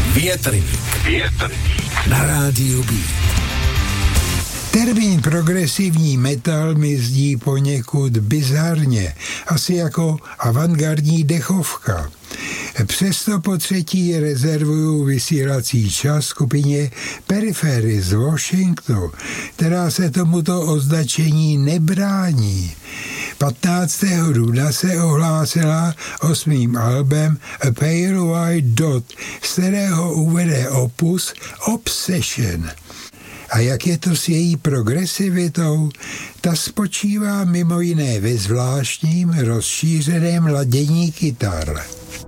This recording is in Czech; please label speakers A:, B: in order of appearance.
A: Větrník na rádiu Beat.
B: Termín progresivní metal mi zdí poněkud bizarně, asi jako avantgardní dechovka. Přesto po třetí rezervuju vysílací čas skupině Periphery z Washingtonu, která se tomuto označení nebrání. 15. dubna se ohlásila 8. albem A Pale White Dot, z kterého uvede opus Obsession. A jak je to s její progresivitou? Ta spočívá mimo jiné ve zvláštním rozšířeném ladění kytar.